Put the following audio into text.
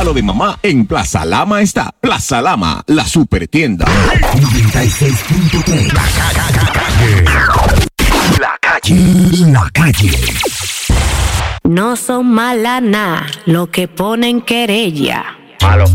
regalo de mamá, en Plaza Lama está. Plaza Lama, la super tienda. 96.3. La calle. La calle. No son malas nada lo que ponen querella. Malo.